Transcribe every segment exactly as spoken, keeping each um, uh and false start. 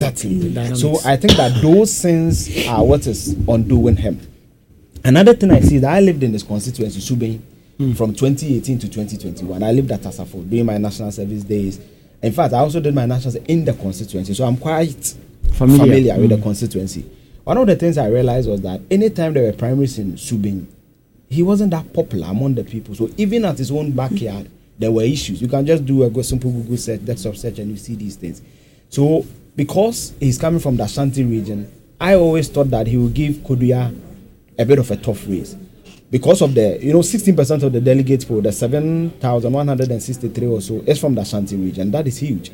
Exactly. So I think that those things are what is undoing him. Another thing I see is that I lived in this constituency, Subeng, mm. from twenty eighteen to twenty twenty-one. I lived at Asafo during my national service days. In fact, I also did my national service in the constituency, so I'm quite familiar, familiar mm. with the constituency. One of the things I realized was that anytime there were primaries in Subeng, he wasn't that popular among the people. So even at his own backyard, there were issues. You can just do a simple Google search, desktop search, and you see these things. So because he's coming from the Ashanti region, I always thought that he would give Kodia a bit of a tough race. Because of the, you know, sixteen percent of the delegates poll, the seven thousand one hundred sixty-three or so, is from the Ashanti region. That is huge.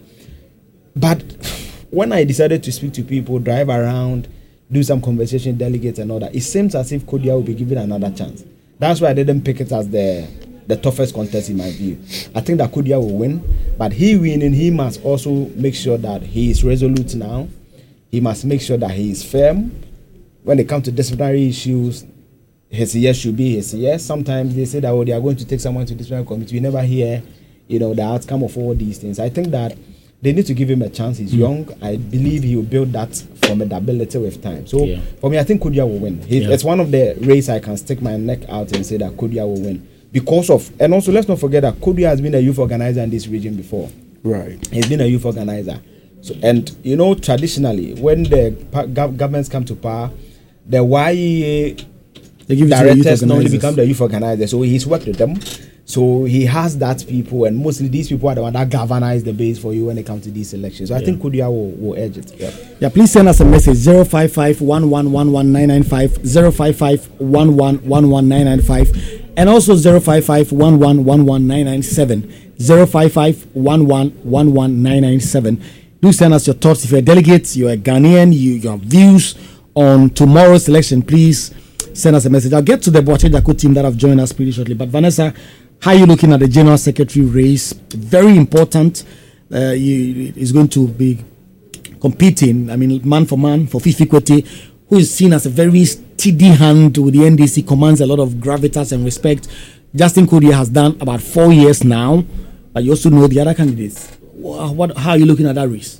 But when I decided to speak to people, drive around, do some conversation, delegates and all that, it seems as if Kodia will be given another chance. That's why I didn't pick it as the the toughest contest in my view. I think that Kodia will win, but he winning, he must also make sure that he is resolute now. He must make sure that he is firm. When it comes to disciplinary issues, his yes should be his yes. Sometimes they say that, oh, they are going to take someone to disciplinary committee. We never hear, you know, the outcome of all these things. I think that they need to give him a chance. He's mm. young. I believe he will build that formidability with time. So yeah. for me, I think Kodia will win. He, yeah. It's one of the races I can stick my neck out and say that Kodia will win. Because of, and also let's not forget that Kodia has been a youth organizer in this region before. Right. He's been a youth organizer. So, and, you know, traditionally, when the gov- governments come to power, the Y E A they give directors normally become the youth organizers. So he's worked with them. So he has that people, and mostly these people are the ones that galvanize the base for you when it comes to these elections. So yeah. I think Kodia will, will edge it. Yeah. yeah, please send us a message zero five five one one one one nine nine five, zero five five one one one one nine nine five, and also zero five five one one one one nine nine seven, zero five five one one one one nine nine seven. Do send us your thoughts. If you're a delegate, you're a Ghanaian, you your views on tomorrow's election, please send us a message. I'll get to the Boakye Jarko team that have joined us pretty shortly. But Vanessa, how are you looking at the General Secretary race? Very important. Uh, you, is going to be competing, I mean, man for man for Fifi Kwete, who is seen as a very steady hand with the N D C, commands a lot of gravitas and respect. Justin Kodia has done about four years now, but you also know the other candidates. What, how are you looking at that race?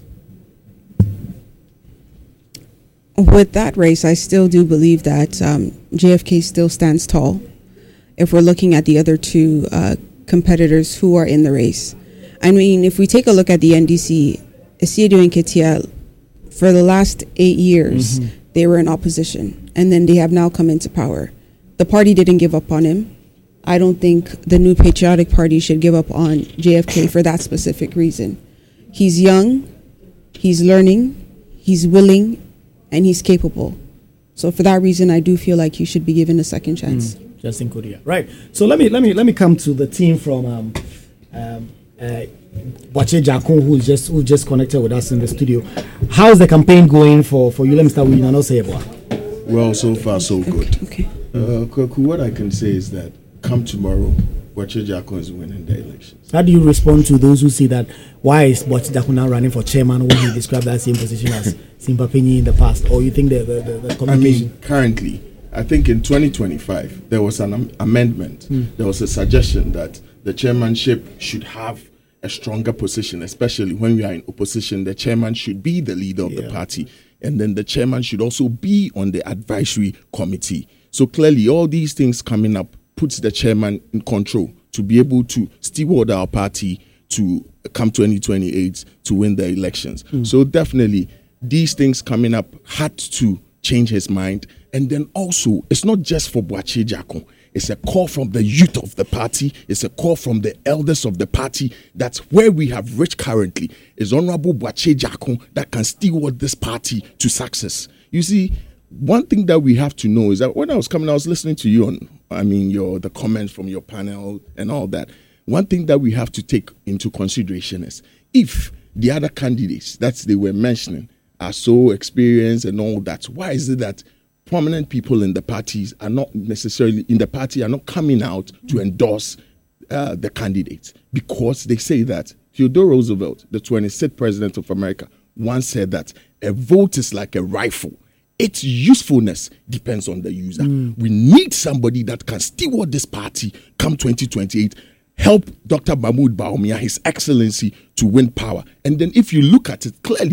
With that race, I still do believe that um, J F K still stands tall. If we're looking at the other two uh, competitors who are in the race. I mean, if we take a look at the N D C, Asiedu Nketia, for the last eight years, mm-hmm. they were in opposition, and then they have now come into power. The party didn't give up on him. I don't think the New Patriotic Party should give up on J F K for that specific reason. He's young, he's learning, he's willing, and he's capable. So for that reason, I do feel like he should be given a second chance. Mm, Justin Kodia. Right. So let me let me let me come to the team from um, um, uh, Boakye Jarko, who just who just connected with us in the studio. How's the campaign going for for you? Let me start with Nano Seyeboa. Well, so far so good. Okay. Uh, Kwaku, what I can say is that come tomorrow, Boakye Jarko is winning the elections. How do you respond to those who say that? Why is Boakye Jarko now running for chairman when he described that same position as Simba Penny in the past? Or you think the the, the, the communication? I mean, currently, I think in twenty twenty-five there was an am- amendment. Mm. There was a suggestion that the chairmanship should have a stronger position, especially when we are in opposition. The chairman should be the leader of yeah. the party, and then the chairman should also be on the advisory committee. So clearly, all these things coming up puts the chairman in control to be able to steward our party to come twenty twenty-eight to win the elections. Mm. So definitely these things coming up had to change his mind. And then also, it's not just for Boakye Jarko. It's a call from the youth of the party. It's a call from the elders of the party. That's where we have reached currently. Is Honorable Boakye Jarko that can steward this party to success. You see, one thing that we have to know is that when I was coming, I was listening to you on, I mean, your the comments from your panel and all that. One thing that we have to take into consideration is if the other candidates that they were mentioning are so experienced and all that, why is it that prominent people in the parties are not necessarily in the party are not coming out to endorse uh, the candidates? Because they say that Theodore Roosevelt, the twenty-sixth president of America, once said that a vote is like a rifle. Its usefulness depends on the user. Mm. We need somebody that can steward this party come twenty twenty-eight, help Doctor Mahmoud Bawumia, His Excellency, to win power. And then if you look at it clearly,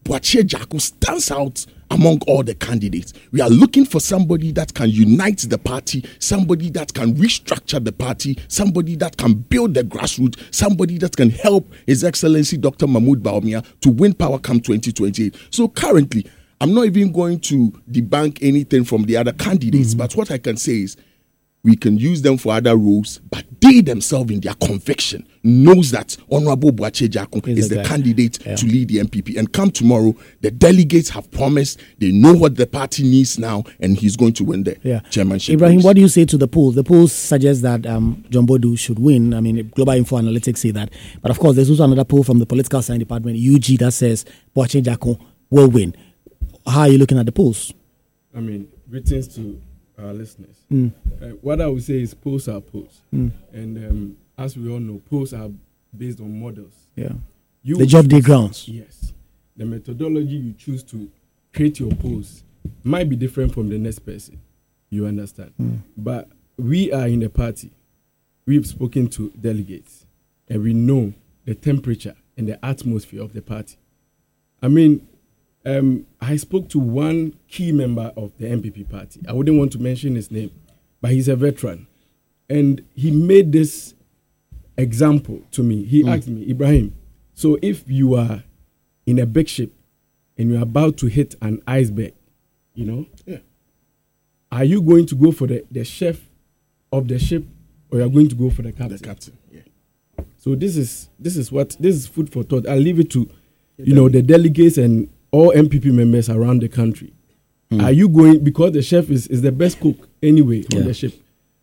Boakye Jaku stands out among all the candidates. We are looking for somebody that can unite the party, somebody that can restructure the party, somebody that can build the grassroots, somebody that can help His Excellency Doctor Mahmoud Bawumia to win power come twenty twenty-eight. So currently, I'm not even going to debunk anything from the other candidates, mm-hmm. but what I can say is we can use them for other roles, but they themselves in their conviction knows that Honorable Boakye Jaku is the candidate yeah. to lead the M P P. And come tomorrow, the delegates have promised, they know what the party needs now, and he's going to win the yeah. chairmanship. Ibrahim, race. What do you say to the polls? The polls suggest that um, John Bodu should win. I mean, Global Info Analytics say that. But of course, there's also another poll from the Political Science Department, U G, that says Boakye Jaku will win. How are you looking at the polls? I mean, greetings to our listeners. Mm. Uh, what I would say is polls are polls. Mm. And um, as we all know, polls are based on models. Yeah. You the job day grounds. Yes. The methodology you choose to create your polls might be different from the next person. You understand? Mm. But we are in a party. We've spoken to delegates. And we know the temperature and the atmosphere of the party. I mean, Um, I spoke to one key member of the M P P party. I wouldn't want to mention his name, but he's a veteran. And he made this example to me. He mm. asked me, Ibrahim, so if you are in a big ship and you're about to hit an iceberg, you know, yeah. are you going to go for the, the chef of the ship or you're going to go for the captain? The captain, yeah. So this is this is what this is food for thought. I'll leave it to, you know, the delegates and all M P P members around the country. Mm. Are you going, because the chef is, is the best cook anyway yeah. on the ship?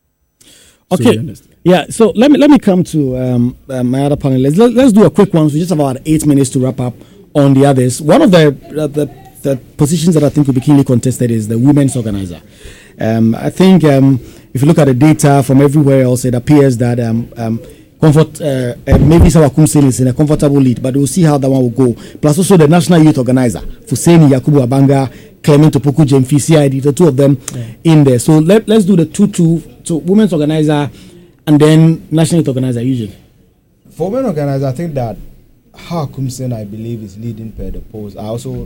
Okay. So yeah, so let me let me come to um, uh, my other panelists. Let, let's do a quick one. So just about eight minutes to wrap up on the others. One of the, uh, the the positions that I think will be keenly contested is the women's organizer. Um, I think um, if you look at the data from everywhere else, it appears that um, um, Comfort, uh, uh, maybe Sawakum is in a comfortable lead, but we'll see how that one will go. Plus also the National Youth Organizer, Fuseni Yakubu Abanga, Clement Opoku, Jemfi, C I D, the two of them yeah. in there. So let, let's do the two two, so Women's Organizer and then National Youth Organizer usually. For Women's Organizer, I think that Hakum Sen, I believe, is leading per the polls. I also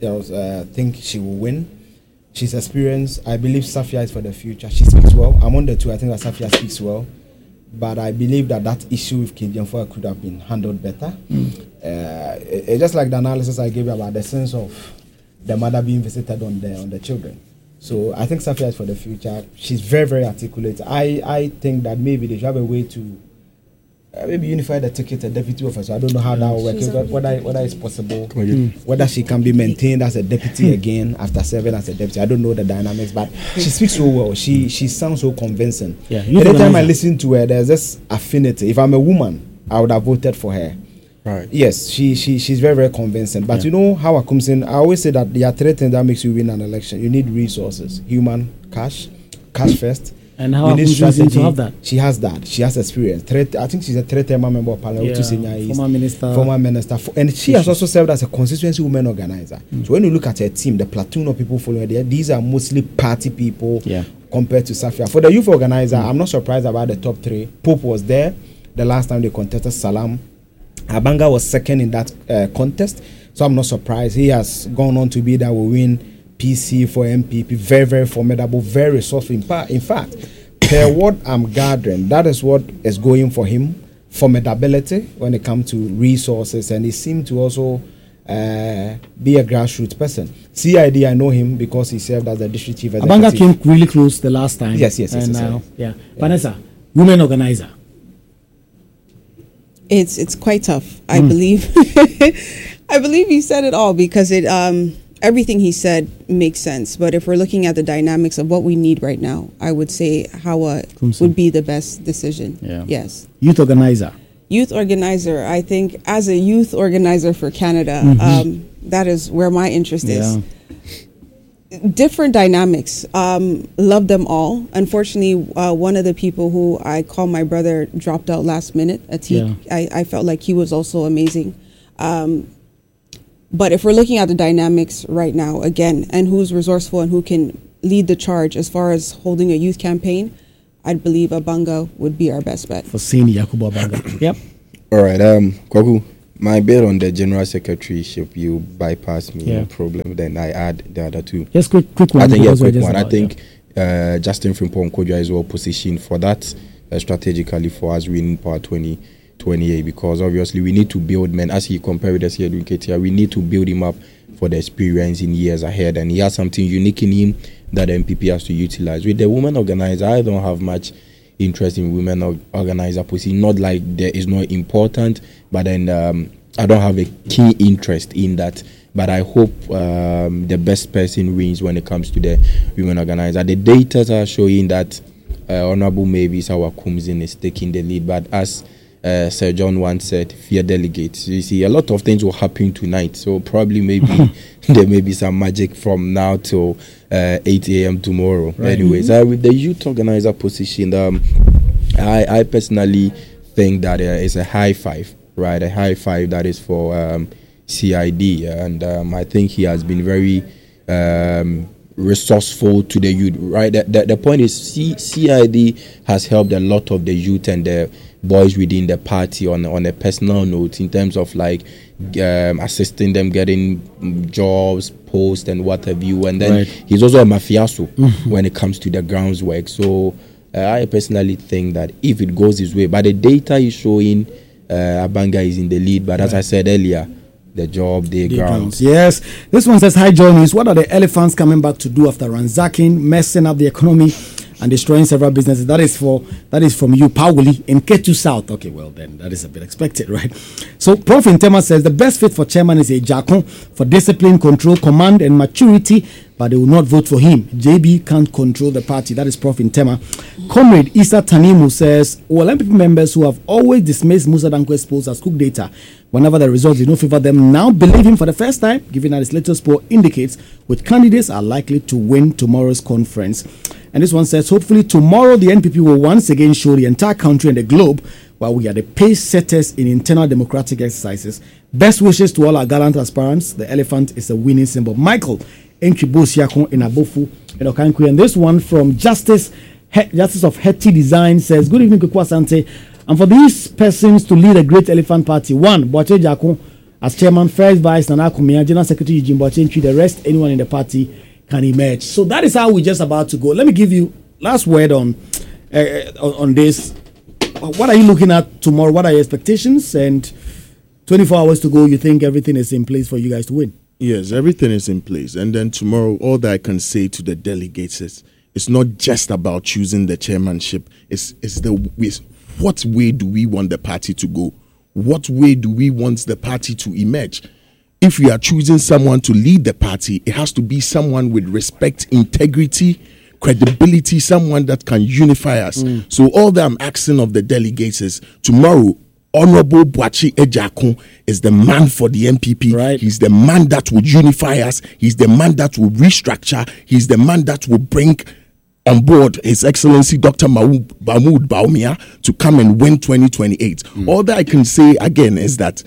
uh, think she will win. She's experienced. I believe Safia is for the future. She speaks well. Among the two, I think that Safia speaks well. But I believe that that issue with K D M four could have been handled better. Mm. Uh, it, it just like the analysis I gave you about the sense of the mother being visited on the on the children. So I think Safia is for the future. She's very, very articulate. I, I think that maybe they should have a way to uh, maybe unify the ticket a deputy officer. I don't know how that will work. Whether, whether, whether it's possible. Mm. Whether she can be maintained as a deputy again after serving as a deputy. I don't know the dynamics, but she speaks so well. She she sounds so convincing. Yeah, every time I listen to her, there's this affinity. If I'm a woman, I would have voted for her. Right. Yes, she she she's very, very convincing. But yeah. you know how it comes in. I always say that there are three things that makes you win an election. You need resources, human, cash, cash first. And how you need strategy to have that? She has that. She has experience. Three, I think she's a three-term member of Parliament. Yeah, former minister. Former minister. And she has also served as a constituency women organizer. Mm. So when you look at her team, the platoon of people following her, these are mostly party people yeah. compared to Safia. For the youth organizer, mm. I'm not surprised about the top three. Pope was there the last time they contested Salam. Abanga was second in that uh, contest. So I'm not surprised. He has gone on to be that will win P C for M P P. Very, very formidable, very resourceful. In, pa- in fact, per what I'm gathering, that is what is going for him. Formidability when it comes to resources, and he seemed to also uh, be a grassroots person. C I D, I know him because he served as the district chief. Abanga came really close the last time. Yes, yes, yes. And, yes, uh, yes. yeah. yeah. Vanessa, women organizer. It's it's quite tough. I mm. believe. I believe he said it all because it um everything he said makes sense. But if we're looking at the dynamics of what we need right now, I would say Hawa Kumsi would be the best decision. Yeah. Yes. Youth organizer. Youth organizer. I think as a youth organizer for Canada, mm-hmm. um, that is where my interest yeah. is. Different dynamics. Um, love them all. Unfortunately, uh, one of the people who I call my brother dropped out last minute. Atik, yeah. I, I felt like he was also amazing. Um, but if we're looking at the dynamics right now, again, and who's resourceful and who can lead the charge as far as holding a youth campaign, I'd believe Abanga would be our best bet. For seeing Yakubu Abanga. Yep. All right, um, Kwaku, my bit on the general secretaryship, you bypass me, Yeah. no problem. Then I add the other two. Just quick, quick one. I think yeah, because we're quick just one. I about- think uh, Justin Frimpong Kodja is well positioned for that uh, strategically for us winning Power twenty twenty-eight, because obviously we need to build men. As he compared with us here doing K T R, we need to build him up for the experience in years ahead, and he has something unique in him that the M P P has to utilize. With the women organizer, I don't have much interest in women or- organizer position. Not like there is not important, but then um, I don't have a key interest in that. But I hope um, the best person wins when it comes to the women organizer. The data are showing that uh, Honorable Mavis Awakumzin is taking the lead, but as uh, Sir John once said, fear delegates. You see, a lot of things will happen tonight, so probably maybe there may be some magic from now till uh, eight a.m. tomorrow. Right. Anyways, uh, with the youth organizer position, um, I, I personally think that uh, it's a high five, right? A high five that is for um, C I D, and um, I think he has been very um, resourceful to the youth, right? The, the, the point is C, CID has helped a lot of the youth and the boys within the party on, on a personal note, in terms of like um, assisting them getting jobs, posts and what have you, and then Right. he's also a mafioso when it comes to the grounds work. So uh, I personally think that if it goes his way, but the data is showing uh, Abanga is in the lead, but as I said earlier, the job, the, The grounds. grounds. Yes. This one says, hi, Joy News. What are the elephants coming back to do after ransacking, messing up the economy, and destroying several businesses? That is for that is from you, Pauli, in Ketu South. Okay, well, then that is a bit expected, right? So, Prof Intema says the best fit for chairman is a Jakon for discipline, control, command, and maturity, but they will not vote for him. J B can't control the party. That is Prof Intema. Comrade Issa Tanimu says, well, M P P members who have always dismissed Musa Dankwe's polls as cook data whenever the results did not favor them now believe him for the first time, given that his latest poll indicates which candidates are likely to win tomorrow's conference. And this one says, hopefully tomorrow the N P P will once again show the entire country and the globe while we are the pace setters in internal democratic exercises. Best wishes to all our gallant aspirants. The elephant is a winning symbol. Michael Enkibo in Abofu in Okankwe. And this one from Justice he- Justice of Hetty Design says, good evening, Kukwa Sante. And for these persons to lead a great elephant party, one, Boache Jakon as chairman, first vice, Nana Kumia, general secretary Jim Boache, the rest, anyone in the party can emerge. So that is how we're just about to go. Let me give you last word on uh, on, on this. What are you looking at tomorrow? What are your expectations? And twenty-four hours to go, you think everything is in place for you guys to win? Yes, everything is in place. And then tomorrow, all that I can say to the delegates is it's not just about choosing the chairmanship. It's, it's the it's what way do we want the party to go? What way do we want the party to emerge? If we are choosing someone to lead the party, it has to be someone with respect, integrity, credibility, someone that can unify us. Mm. So all that I'm asking of the delegates is tomorrow, Honorable Boachi Ejakun is the man for the M P P. Right. He's the man that will unify us. He's the man that will restructure. He's the man that will bring on board His Excellency Doctor Mahmoud Bawumia to come and win twenty twenty-eight. Mm. All that I can say again is that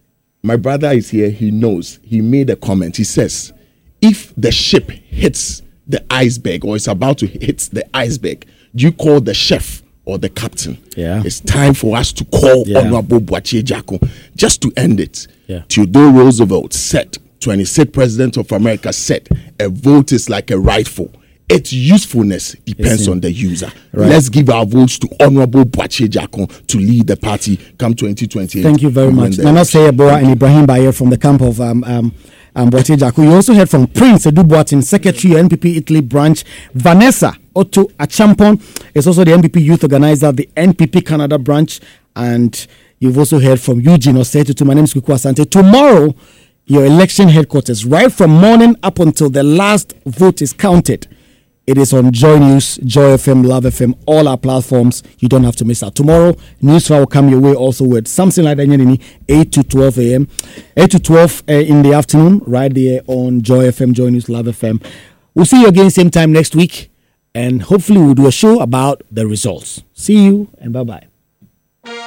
my brother is here. He knows. He made a comment. He says, if the ship hits the iceberg or is about to hit the iceberg, do you call the chef or the captain? Yeah. It's time for us to call Yeah. Honorable Boachi Ejakun. Just to end it, Yeah. Theodore Roosevelt said, twenty-sixth President of America said, a vote is like a rifle. Its usefulness depends Yes, on the user. Right. Let's give our votes to Honorable Boachi Ejakun to lead the party come twenty twenty-eight. Thank you very and win much. the Nana election. Seyeboa and Ibrahim Bayer from the camp of um, um, um, Boache Ejakun. You also heard from Prince Edubuatin, Secretary, N P P Italy branch. Vanessa Otto Achampon is also the N P P youth organizer, the N P P Canada branch. And you've also heard from Eugene Osetutu. My name is Kweku Asante. Tomorrow, your election headquarters, right from morning up until the last vote is counted. It is on Joy News, Joy F M, Love F M, all our platforms. You don't have to miss out. Tomorrow, news will come your way also with something like that, eight to twelve a.m., eight to twelve uh, in the afternoon, right there on Joy F M, Joy News, Love F M. We'll see you again same time next week, and hopefully we'll do a show about the results. See you, and bye-bye.